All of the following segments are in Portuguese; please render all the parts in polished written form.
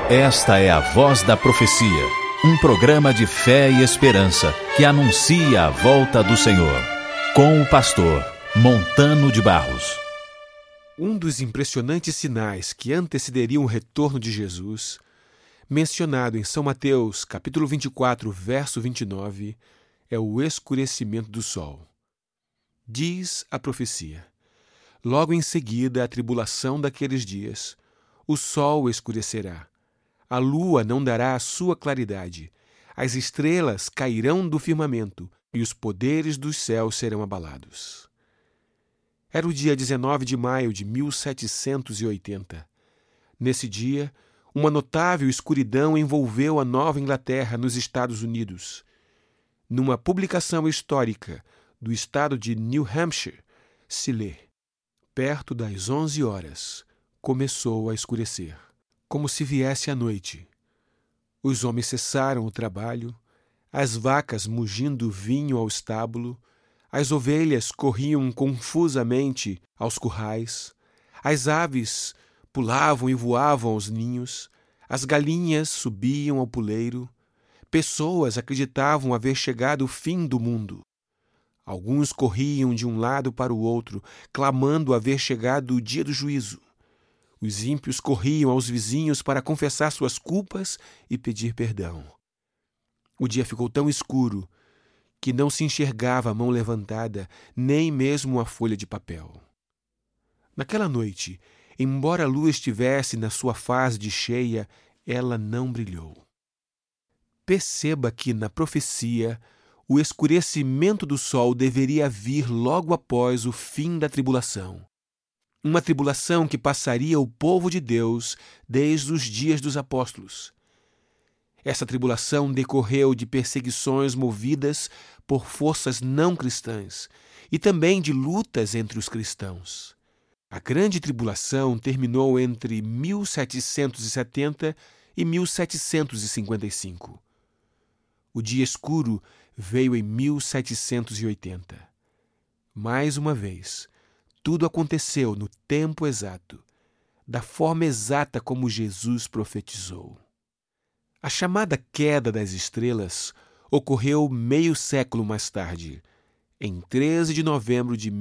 Esta é a Voz da Profecia, um programa de fé e esperança que anuncia a volta do Senhor, com o pastor Montano de Barros. Um dos impressionantes sinais que antecederiam o retorno de Jesus, mencionado em São Mateus, capítulo 24, verso 29, é o escurecimento do sol. Diz a profecia: logo em seguida a tribulação daqueles dias, o sol escurecerá, a lua não dará a sua claridade, as estrelas cairão do firmamento e os poderes dos céus serão abalados. Era o dia 19 de maio de 1780. Nesse dia, uma notável escuridão envolveu a Nova Inglaterra nos Estados Unidos. Numa publicação histórica do estado de New Hampshire, se lê: perto das 11 horas, começou a escurecer, como se viesse a noite. Os homens cessaram o trabalho, as vacas mugindo vinho ao estábulo, as ovelhas corriam confusamente aos currais, as aves pulavam e voavam aos ninhos, as galinhas subiam ao puleiro, pessoas acreditavam haver chegado o fim do mundo. Alguns corriam de um lado para o outro, clamando haver chegado o dia do juízo. Os ímpios corriam aos vizinhos para confessar suas culpas e pedir perdão. O dia ficou tão escuro que não se enxergava a mão levantada, nem mesmo a folha de papel. Naquela noite, embora a lua estivesse na sua fase de cheia, ela não brilhou. Perceba que, na profecia, o escurecimento do sol deveria vir logo após o fim da tribulação. Uma tribulação que passaria o povo de Deus desde os dias dos apóstolos. Essa tribulação decorreu de perseguições movidas por forças não cristãs e também de lutas entre os cristãos. A grande tribulação terminou entre 1770 e 1755. O dia escuro veio em 1780. Mais uma vez, tudo aconteceu no tempo exato, da forma exata como Jesus profetizou. A chamada queda das estrelas ocorreu meio século mais tarde, em 13 de novembro de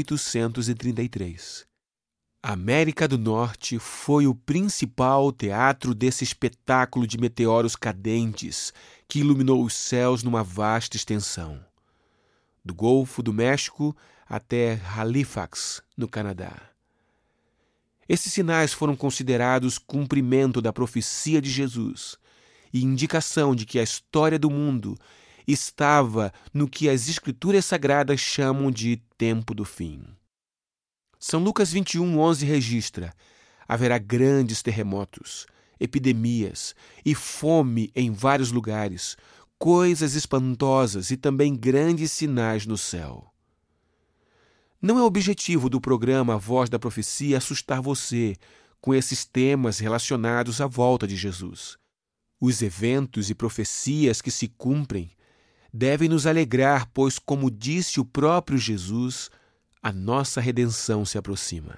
1833. A América do Norte foi o principal teatro desse espetáculo de meteoros cadentes que iluminou os céus numa vasta extensão, do Golfo do México até Halifax, no Canadá. Esses sinais foram considerados cumprimento da profecia de Jesus e indicação de que a história do mundo estava no que as Escrituras Sagradas chamam de tempo do fim. São Lucas 21:11 registra: haverá grandes terremotos, epidemias e fome em vários lugares, coisas espantosas e também grandes sinais no céu. Não é objetivo do programa A Voz da Profecia assustar você com esses temas relacionados à volta de Jesus. Os eventos e profecias que se cumprem devem nos alegrar, pois, como disse o próprio Jesus, a nossa redenção se aproxima.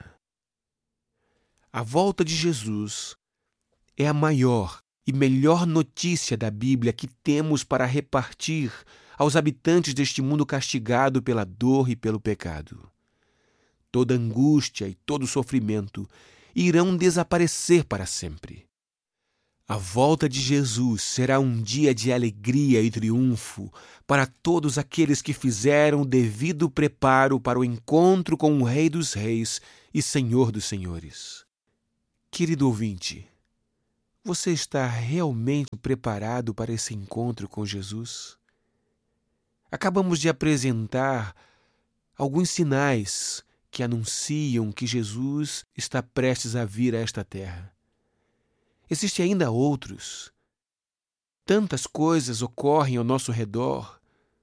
A volta de Jesus é a maior e melhor notícia da Bíblia que temos para repartir aos habitantes deste mundo castigado pela dor e pelo pecado. Toda angústia e todo sofrimento irão desaparecer para sempre. A volta de Jesus será um dia de alegria e triunfo para todos aqueles que fizeram o devido preparo para o encontro com o Rei dos Reis e Senhor dos Senhores. Querido ouvinte, você está realmente preparado para esse encontro com Jesus? Acabamos de apresentar alguns sinais que anunciam que Jesus está prestes a vir a esta terra. Existem ainda outros. Tantas coisas ocorrem ao nosso redor.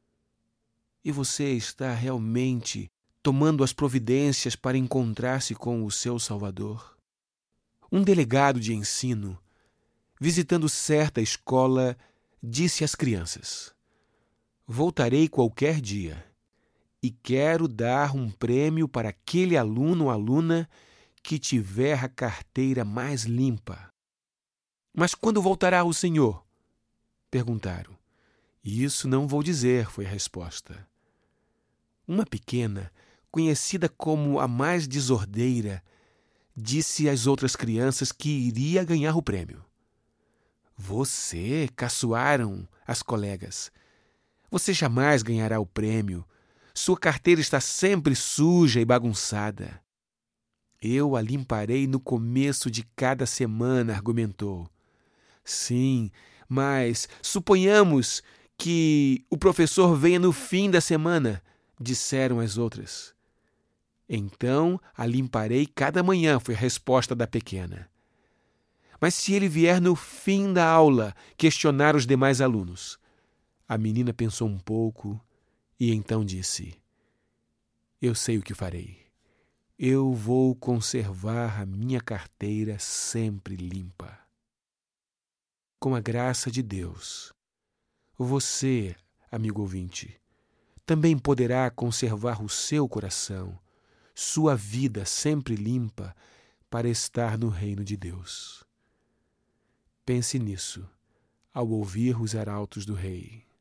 E você está realmente tomando as providências para encontrar-se com o seu Salvador? Um delegado de ensino, visitando certa escola, disse às crianças: voltarei qualquer dia e quero dar um prêmio para aquele aluno ou aluna que tiver a carteira mais limpa. Mas quando voltará o Senhor? Perguntaram. Isso não vou dizer, foi a resposta. Uma pequena, conhecida como a mais desordeira, disse às outras crianças que iria ganhar o prêmio. Você, caçoaram as colegas. Você jamais ganhará o prêmio. Sua carteira está sempre suja e bagunçada. Eu a limparei no começo de cada semana, argumentou. Sim, mas suponhamos que o professor venha no fim da semana, disseram as outras. Então a limparei cada manhã, foi a resposta da pequena. Mas se ele vier no fim da aula, questionaram os demais alunos. A menina pensou um pouco e então disse: Eu sei o que farei. Eu vou conservar a minha carteira sempre limpa. Com a graça de Deus, você, amigo ouvinte, também poderá conservar o seu coração, sua vida sempre limpa para estar no reino de Deus. Pense nisso ao ouvir os arautos do Rei.